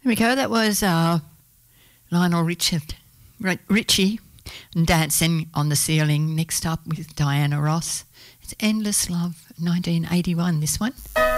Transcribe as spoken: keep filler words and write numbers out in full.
There we go. That was uh, Lionel Richard, Richie and Dancing on the Ceiling. Next up with Diana Ross. It's Endless Love, nineteen eighty-one, this one.